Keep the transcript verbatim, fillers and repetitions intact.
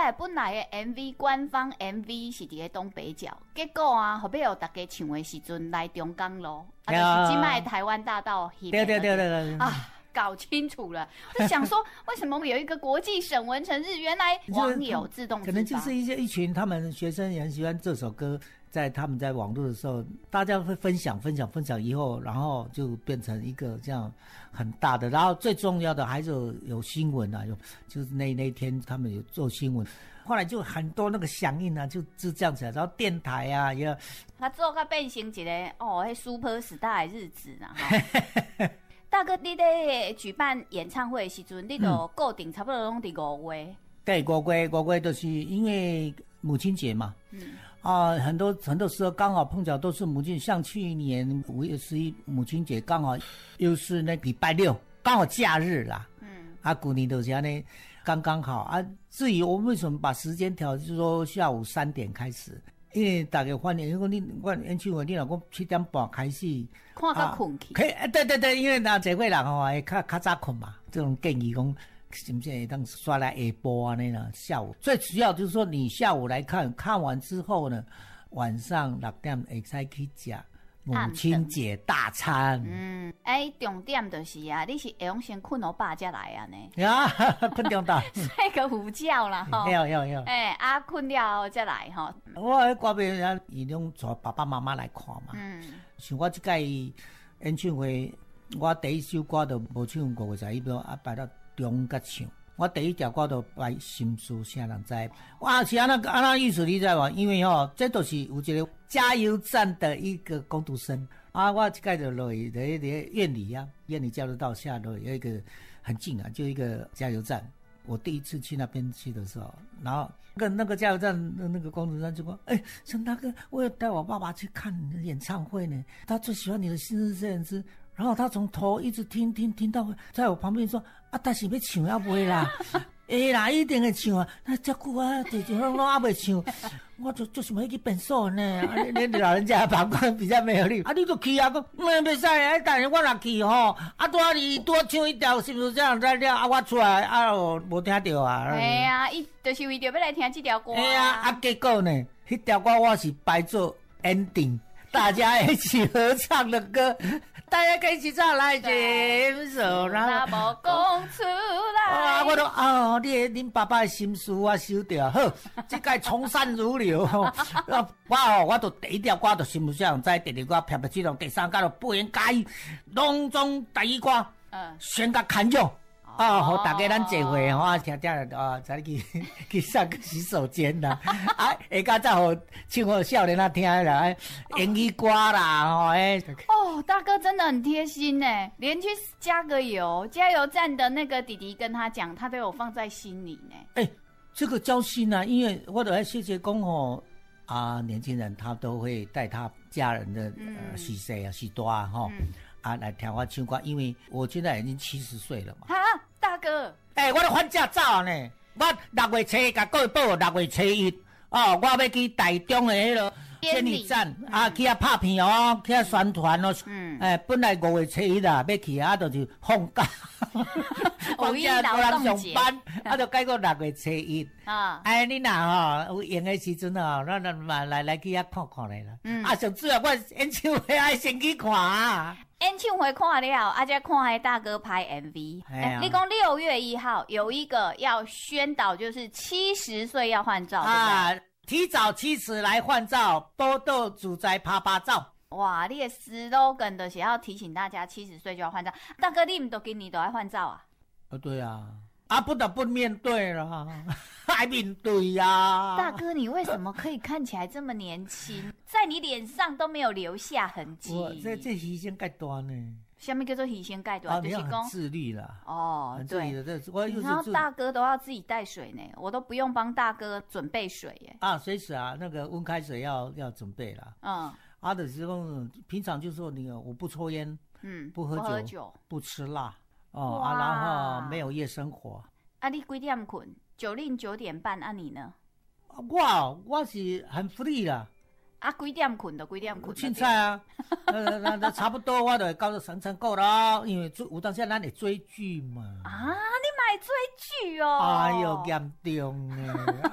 来本来的 M V 官方 M V 是伫个东北角，结果啊，后尾有大家唱的时阵来中港咯，啊，就是今麦台湾大道。 对对对对对啊。搞清楚了，我就想说，为什么有一个国际省文成日，原来网友自动自发， 可能就是一些一群他们学生也很喜欢这首歌，在他们在网络的时候，大家会分享分享分享以后，然后就变成一个这样很大的。然后最重要的还是有有新闻啊，有就是那那天他们有做新闻。后来就很多那个响应啊，就就这样子，然后电台啊也， 他做个变成一个哦，迄 Super Star 的日子啦。大哥，你在举办演唱会的时阵，你就固定差不多拢伫五月。 对，五月五月就是因为母亲节嘛。嗯。啊，很多很多时候刚好碰巧都是母亲，像去年五月十一母亲节刚好又是那礼拜六，刚好假日啦。嗯。啊，古年都是安尼刚刚好啊。至于我们为什么把时间调，就是说下午三点开始。因为大家欢迎，如果你我演唱会，你若讲七点半开始， 看到困去。 可以，对对对，因为那这位人吼会较较早困嘛，这种建议讲是不是会当刷来下晡啊那呢？下午最主要就是说，你下午来看看完之后呢，晚上六点会使去吃母亲节大餐。 嗯，哎，重点就是啊，你是会用先困我爸才来啊呢？ 呀，困中到睡个午觉啦吼。 有有有。 哎，啊困了后才来吼。 我喺嗰边啊，伊拢带爸爸妈妈来看嘛。嗯。像我即届演唱会，我第一首歌就无唱五月十一号，啊摆到中甲唱。我第一条歌就摆心事啥人知？哇，是安那安那意思你知无？因为吼、哦，这都是有一个加油站的一个工读生啊，我这个就落去在那个院里啊，院里交流道下头有一个很近啊，就一个加油站。我第一次去那边去的时候，然后跟那个加油站的那个工读生就说：“哎，陈大哥，我要带我爸爸去看你的演唱会呢，他最喜欢你的《新日摄影师》。”然后他从头一直听听听到，在我旁边说：“啊，但是要唱要不会啦，会啦，一定会唱啊！那这久啊，地地方拢还没唱，我就就想要去变数呢。啊，你你老人家膀胱比较没有力，啊，你就去啊，讲唔袂使，哎，但是我若去吼，啊，多你多唱一条，是不是这样在了？啊，我出来啊，我无听到啊。 哎呀，伊就是为着要来听这条歌。 哎呀，啊，结果呢，迄条歌我是摆做 ending， 大家一起合唱的歌。”大家可以一起唱来牵手， 然后无讲出来。 啊，我都啊，你恁爸爸的心事我收到，好，这个从善如流。啊，我哦，我都第一条歌就心不想知，第二歌偏偏这种，第三歌就不应该，隆中第一歌，嗯，宣告砍用。啊，好，大家咱聚会吼，听听啊，再去去上个洗手间啦。啊，下家再好唱好少年啊听啦，英语歌啦，吼哎。 哦，大哥真的很贴心呢，连去加个油，加油站的那个弟弟跟他讲，他都有放在心里呢。 哎、欸，这个交心啊，因为我都要谢谢公吼啊，年轻人他都会带他家人的、嗯、呃喜事啊、喜多啊，哈。嗯啊，来听我唱歌，因为我现在已经七十岁了嘛。 哈，大哥， 哎、欸，我都放假走呢。我六月初一甲各位报，六月初一哦，我要去台中的迄个监理站、嗯、啊，去遐拍片哦，去遐宣传哦。嗯。哎、欸，本来五月初一啦，要去啊，就是放假，放假无人上班，啊，就改过六月初一。啊。哎，你若吼有闲的时阵吼，咱咱嘛来来去遐看看咧啦。嗯。啊，上主要我演唱会爱先去看啊。 演唱会看了，啊，再看迄大哥拍 M V。哎、欸，你讲六月一号有一个要宣导，就是七十岁要换照， 啊， 对不对？ 提早七十来换照，多到住宅拍拍照。 哇，你的 slogan 就是要提醒大家七十岁就要换照。大哥，你们都今年都要换照啊？ 啊，对啊，啊，不得不面对了，还面对呀、啊。 大哥，你为什么可以看起来这么年轻，在你脸上都没有留下痕迹？ 我这这牺牲太大呢。 什么叫做牺牲盖短？ 啊，就是很自律啦。 哦， 对的，我然后大哥都要自己带水呢，我都不用帮大哥准备水耶。 啊，随时啊，那个温开水要要准备啦。嗯。啊的时候，平常就说你我不抽烟，嗯，不喝酒，不喝酒，不吃辣，哦啊，然后没有夜生活。 啊，你几点困？九令九点半，啊你呢？ 我我是很 free 啦。 啊，几点困就几点困。 凊彩啊，呃，那差不多我就会到到晨晨够了，因为有当时咱会追剧嘛。 啊，你买追剧哦？ 哎呦，严重呢！